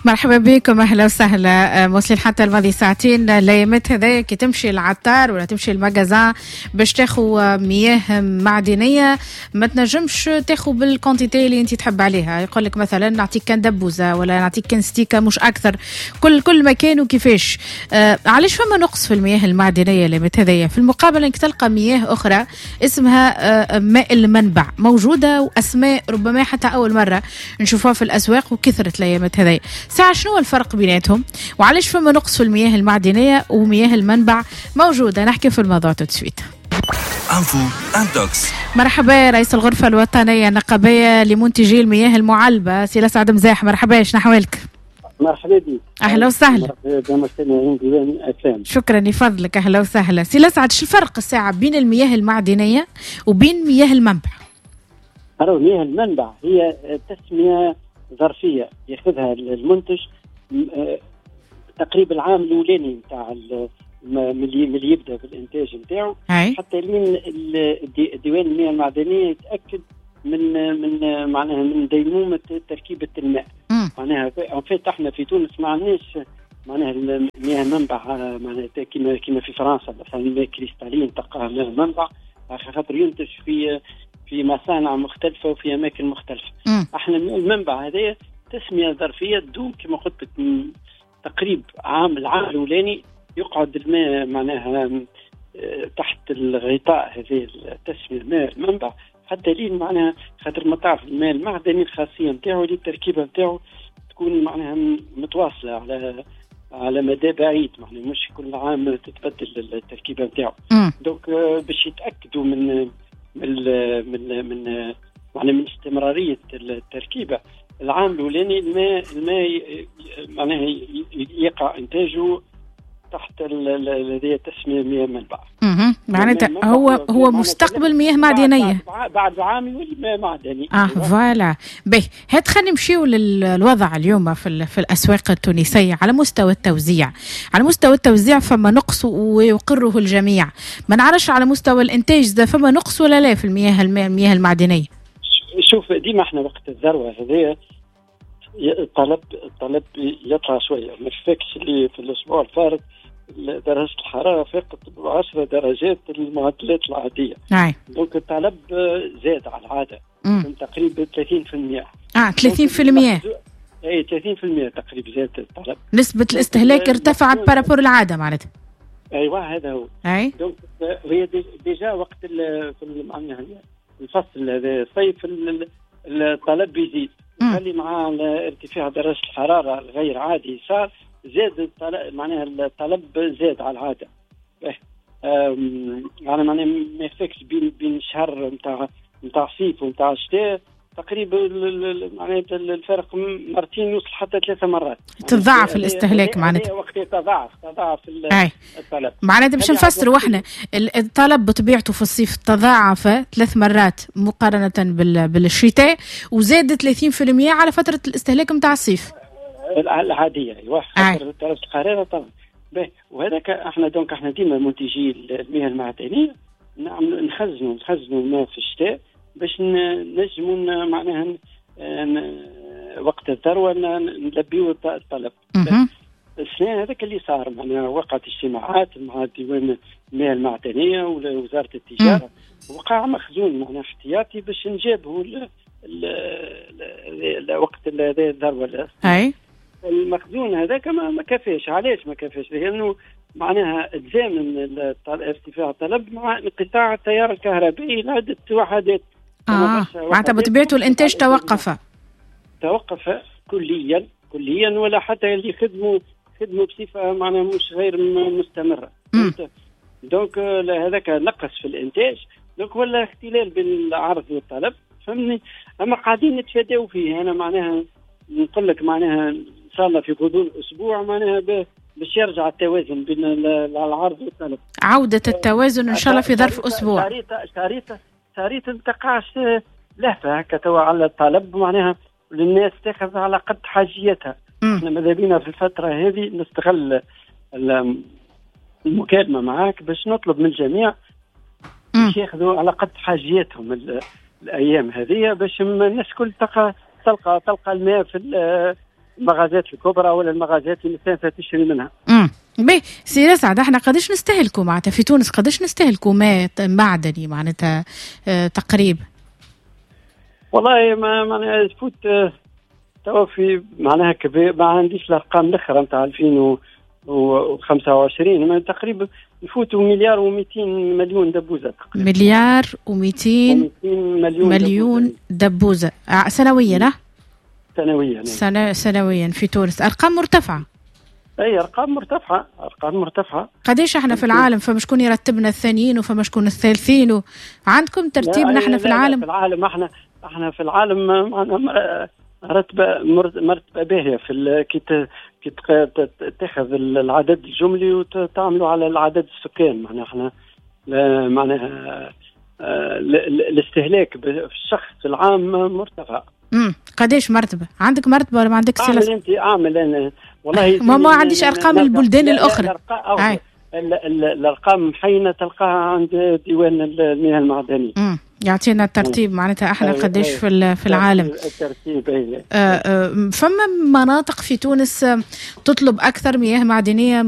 مرحبا بكم، اهلا وسهلا. موصلين حتى الماضي ساعتين. الايامات هذايا كي تمشي للعطار ولا تمشي للمجازان باش تاخذ مياه معدنيه ما تنجمش تاخذ بالكونتيتي اللي انت تحب عليها. يقول لك مثلا نعطيك كان دبوزه ولا نعطيك كان ستيكه مش اكثر. كل مكان وكيفاش. علاش فما نقص في المياه المعدنيه الايامات هذايا؟ في المقابل انك تلقى مياه اخرى اسمها ماء المنبع موجوده، واسماء ربما حتى اول مره نشوفوها في الاسواق وكثرت الايامات هذايا. ساعة شنو الفرق بيناتهم وعلاش فما نقص في المياه المعدنية ومياه المنبع موجودة؟ نحكي في الموضوع تسويت. انفو انتوكس. مرحبا رئيس الغرفة الوطنية النقابية لمنتجي المياه المعلبة سي سعد مزاح. مرحبا، شنو احوالك؟ مرحبا بك. اهلا وسهلا. شكرا يفضلك. اهلا وسهلا سي سعد. شو الفرق الساعة بين المياه المعدنية وبين مياه المنبع؟ مياه المنبع هي تسمية ظرفيه ياخذها المنتج تقريبا العام الاولاني نتاع ملي يبدا بالانتاج نتاعو حتى لين ديوان المياه المعدنيه يتاكد من معناها من ديمومه تركيبه الماء. معناها احنا في تونس ما عندناش معناها المياه المنبع معناها كما في فرنسا مثلا الماء كريستالين تلقاه ماء منبع خاطر ينتج في مصانع مختلفة وفي أماكن مختلفة. احنا المنبع هذا تسمية ظرفية تدوم كما قلت لك تقريب العام الأولاني يقعد الماء معناها تحت الغطاء هذه التسمية ماء المنبع حتى لين معناها خاطر ما تعرف الماء المعدني الخاصية نتاعو اللي التركيبة نتاعو تكون معناها متواصلة على مدى بعيد، معناها مش كل عام تتبدل التركيبة نتاعو. دونك باش يتأكدوا من من استمرارية التركيبة العام الأولاني الماء معناها يقع إنتاجه تحت الذي تسمية مياه منبع. معناتها هو مستقبل مياه معدنية بعد عام يولي ماء معدني. فوالا. به هات خلينا نمشيو للوضع اليوم في الأسواق التونسية على مستوى التوزيع. على مستوى التوزيع فما نقص ويقره الجميع. ما نعرفش على مستوى الإنتاج إذا فما نقص ولا لا في المياه المعدنية. شوف ديما احنا وقت الذروة هذه الطلب يطلع شوية. ما فاكش اللي في الأسبوع الفارط درجة الحرارة فاقت 10 درجات المعدلات العادية. دونك الطلب زاد على العادة تقريبا 30%. 30%. اي 30% تقريبا زاد الطلب. نسبة الاستهلاك ارتفعت بارابور العادة معناتها. ايوه هذا هو. دونك هي ديجا وقت الفصل هذا الصيف الطلب يزيد خلي مع ارتفاع درجة الحرارة الغير عادي صار زاد معناها الطلب زاد على العادة. يعني معناها ما يفكش بين شهر نتاع صيف ونتاع شتاء تقريبا معناها الفرق مرتين يوصل حتى 3 مرات. تضاعف الاستهلاك معناتها. وقت تضاعف الطلب. معناتها باش نفسروا احنا الطلب بطبيعته في الصيف تضاعف 3 مرات مقارنة بالشتاء وزاد 30% على فترة الاستهلاك نتاع الصيف. العادية ايوه خاطر درجة الحرارة طبعا. وهذاك احنا ديما منتجي المياه المعدنية نخزنوا الماء في الشتاء باش نجموا معناها وقت الذروة نلبيو الطلب. السنة هذاك اللي صار معناها وقعت اجتماعات مع ديوان المياه المعدنية ووزارة التجارة وقع مخزون معناها احتياطي باش نجابه وقت الذروة. المخزون هذاك ما كفاش. علاش ما كفاش؟ لأنه معناها تزامن ارتفاع الطلب مع انقطاع التيار الكهربائي لعدة وحدات. معناتها بطبيعته الانتاج توقف كليا ولا حتى اللي خدموا بصفة معناها مش غير مستمرة. دونك هذاك نقص في الانتاج. دونك ولا اختلال بين العرض والطلب فهمني. اما قاعدين نتفاداو فيه. انا معناها نقول لك معناها ان شاء الله في غضون اسبوع معناها باش يرجع التوازن بين العرض والطلب. عودة التوازن ان شاء الله في ظرف اسبوع. شريط تقعش لهفة هكا توا على الطلب معناها للناس تاخذ على قد حاجيتها. احنا ماذا بينا في الفترة هذه نستغل المكالمة معاك باش نطلب من الجميع باش ياخذوا على قد حاجيتهم الايام هذه باش الناس كل تلقى الماء المغازات الكبرى ولا المغازات اللي الناس تشتري منها. باهي سي رسعد، احنا قداش نستهلكوا معناتها في تونس، قداش نستهلكوا ماء معدني معناتها تقريبا؟ والله معناها تفوت توا في معناها كبير، ما عنديش الارقام الاخرى نتاع 2025 تقريبا يفوتوا مليار و200 مليون دبوزه تقريبا. مليار و200 مليون دبوزه سنويا. سنويا في تونس، ارقام مرتفعه. اي ارقام مرتفعه. قديش احنا في العالم؟ فما شكون يرتبنا الثانيين وفما شكون الثالثين عندكم ترتيب؟ نحن في العالم، في العالم احنا في العالم معنا مرتبه باهيه في كي تاخذ العدد الجملي وتعملوا على العدد السكان. معناها احنا معناها الاستهلاك في الشخص العام مرتفع. قديش مرتبه؟ عندك مرتبه ولا ما عندك سلسله؟ انت اعمل انا والله ما عنديش ارقام البلدان الاخرى. الارقام حين تلقاها عند ديوان المياه المعدنيه. يعطينا الترتيب معناتها احنا قديش في العالم. الترتيب فما مناطق في تونس تطلب اكثر مياه معدنيه